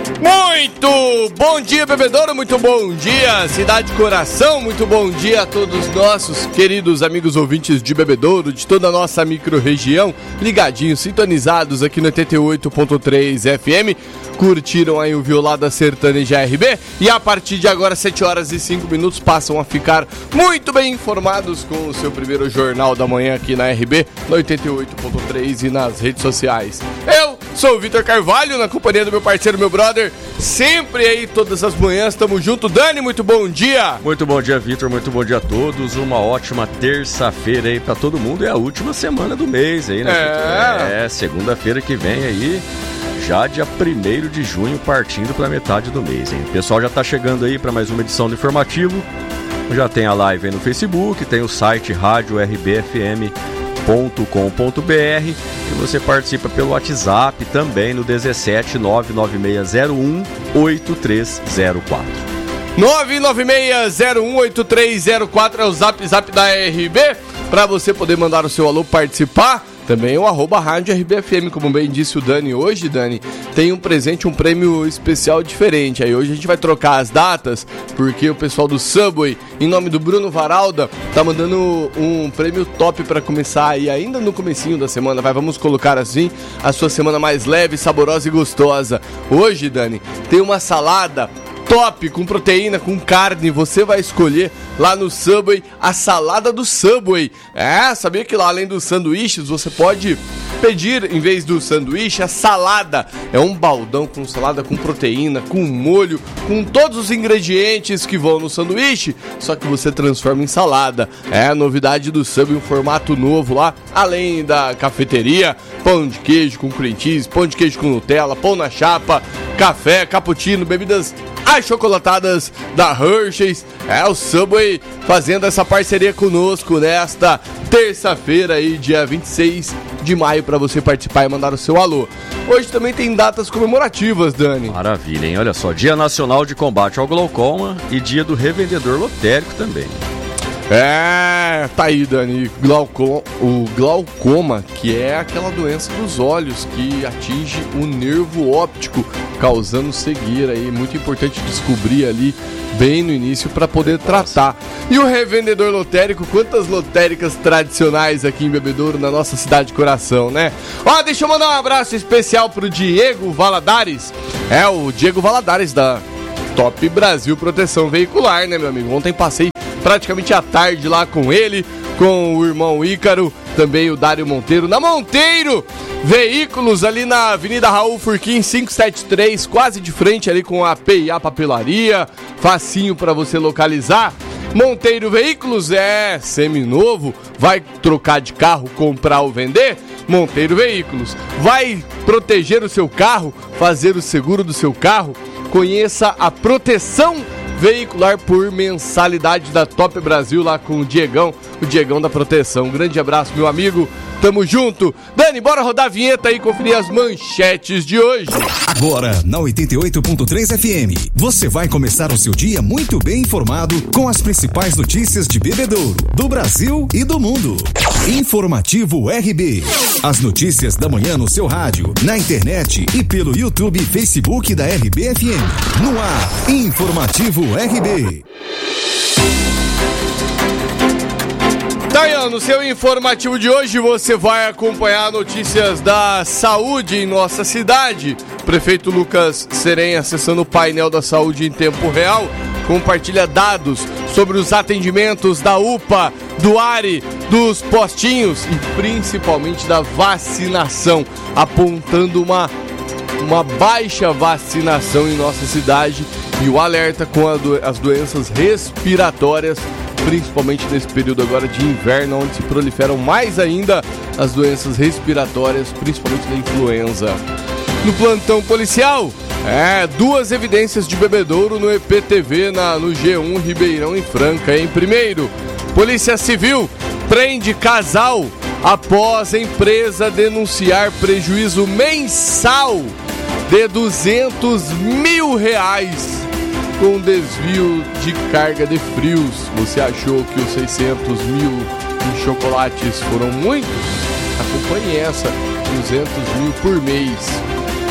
Muito bom dia, bebedouro, muito bom dia, cidade coração, muito bom dia a todos os nossos queridos amigos ouvintes de Bebedouro, de toda a nossa micro-região, ligadinhos, sintonizados aqui no 88.3 FM, curtiram aí o Violada Sertaneja RB e a partir de agora, 7 horas e 5 minutos, passam a ficar muito bem informados com o seu primeiro jornal da manhã aqui na RB, no 88.3 e nas redes sociais. Eu sou o Vitor Carvalho, na companhia do meu parceiro, meu brother, sempre aí, todas as manhãs, tamo junto. Dani, muito bom dia! Muito bom dia, Vitor, muito bom dia a todos, uma ótima terça-feira aí pra todo mundo, é a última semana do mês aí, né, Vitor? Segunda-feira que vem aí, já dia 1º de junho, partindo pra metade do mês, hein? O pessoal já tá chegando aí pra mais uma edição do Informativo, já tem a live aí no Facebook, tem o site Rádio RBFM.com.br e você participa pelo WhatsApp também no 17 99601 8304. 996018304 é o zap da RB para você poder mandar o seu alô, participar. Também o @Rádio RBFM, como bem disse o Dani. Hoje, Dani, tem um presente, um prêmio especial diferente. Aí hoje a gente vai trocar as datas, porque o pessoal do Subway, em nome do Bruno Varalda, tá mandando um prêmio top para começar aí ainda no comecinho da semana. Vamos colocar assim, a sua semana mais leve, saborosa e gostosa. Hoje, Dani, tem uma salada top, com proteína, com carne. Você vai escolher lá no Subway a salada do Subway. Sabia que lá, além dos sanduíches, você pode pedir, em vez do sanduíche, a salada. É um baldão com salada, com proteína, com molho, com todos os ingredientes que vão no sanduíche, só que você transforma em salada. É a novidade do Subway, um formato novo lá, além da cafeteria, pão de queijo com cream cheese, pão de queijo com Nutella, pão na chapa, café, cappuccino, bebidas achocolatadas da Hershey's. O Subway fazendo essa parceria conosco nesta terça-feira aí, dia 26 de maio, para você participar e mandar o seu alô. Hoje também tem datas comemorativas, Dani. Maravilha, hein? Olha só, Dia Nacional de Combate ao Glaucoma e Dia do Revendedor Lotérico também. Tá aí, Dani, o glaucoma, que é aquela doença dos olhos que atinge o nervo óptico, causando cegueira aí, muito importante descobrir ali bem no início para poder tratar. E o revendedor lotérico, quantas lotéricas tradicionais aqui em Bebedouro, na nossa cidade de coração, né? Deixa eu mandar um abraço especial pro Diego Valadares, o Diego Valadares da Top Brasil Proteção Veicular, né, meu amigo? Ontem passei praticamente à tarde lá com ele, com o irmão Ícaro, também o Dário Monteiro, na Monteiro Veículos, ali na Avenida Raul Furquim 573, quase de frente ali com a PIA Papelaria, facinho para você localizar. Monteiro Veículos é seminovo, vai trocar de carro, comprar ou vender? Monteiro Veículos. Vai proteger o seu carro, fazer o seguro do seu carro? Conheça a proteção veicular por mensalidade da Top Brasil lá com o Diegão da Proteção. Um grande abraço, meu amigo. Tamo junto. Dani, bora rodar a vinheta e conferir as manchetes de hoje. Agora, na 88.3 FM, você vai começar o seu dia muito bem informado com as principais notícias de Bebedouro, do Brasil e do mundo. Informativo RB. As notícias da manhã no seu rádio, na internet e pelo YouTube e Facebook da RBFM. No ar, Informativo RB. No seu informativo de hoje você vai acompanhar notícias da saúde em nossa cidade. Prefeito Lucas Serem, acessando o painel da saúde em tempo real, compartilha dados sobre os atendimentos da UPA, do ARE, dos postinhos e principalmente da vacinação, apontando uma baixa vacinação em nossa cidade e o alerta com as doenças respiratórias, principalmente nesse período agora de inverno, onde se proliferam mais ainda as doenças respiratórias, principalmente da influenza. No plantão policial, 2 evidências de bebedouro no EPTV no G1 Ribeirão em Franca. Em primeiro, Polícia Civil prende casal após a empresa denunciar prejuízo mensal de R$200 mil com desvio de carga de frios. Você achou que os 600 mil em chocolates foram muitos? Acompanhe essa, 200 mil por mês.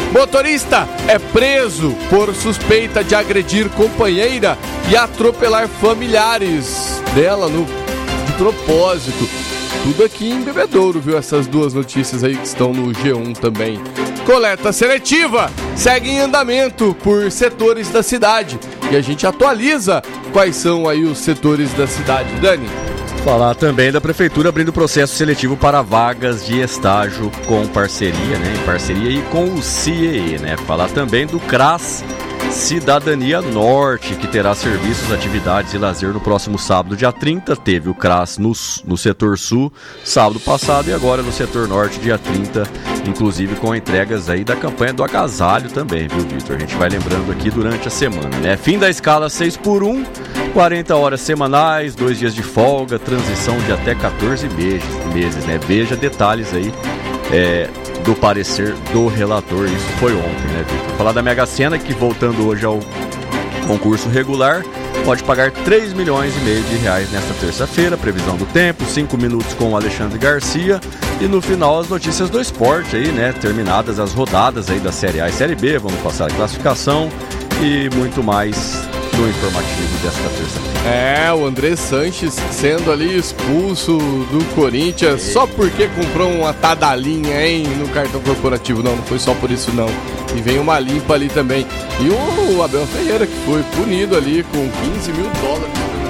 Motorista é preso por suspeita de agredir companheira e atropelar familiares dela de propósito. Tudo aqui em Bebedouro, viu? Essas duas notícias aí que estão no G1 também. Coleta seletiva segue em andamento por setores da cidade. E a gente atualiza quais são aí os setores da cidade. Dani? Falar também da Prefeitura abrindo processo seletivo para vagas de estágio com parceria, né? Em parceria e com o CIEE, né? Falar também do CRAS Cidadania Norte, que terá serviços, atividades e lazer no próximo sábado, dia 30. Teve o CRAS no setor sul sábado passado e agora no setor norte, dia 30, inclusive com entregas aí da campanha do agasalho também, viu, Vitor? A gente vai lembrando aqui durante a semana, né? Fim da escala 6x1, 40 horas semanais, 2 dias de folga, transição de até 14 meses, né? Veja detalhes aí do parecer do relator, isso foi ontem, né, Vitor? Falar da Mega Sena, que voltando hoje ao concurso regular, pode pagar 3 milhões e meio de reais nesta terça-feira. Previsão do tempo, 5 minutos com o Alexandre Garcia. E no final as notícias do esporte aí, né? Terminadas as rodadas aí da Série A e Série B, vamos passar a classificação e muito mais no informativo desta terça-feira. O André Sanches sendo ali expulso do Corinthians só porque comprou uma tadalinha, hein, no cartão corporativo. Não foi só por isso não. E vem uma limpa ali também. E o Abel Ferreira, que foi punido ali com $15 mil